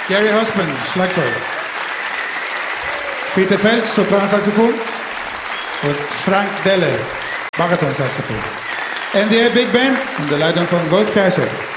Gary Husband, Schlagzeug. Peter Fels, Sopransaxophon. Und Frank Delle, Baritonsaxophon. NDR Big Band unter Leitung von Wolf Kaiser.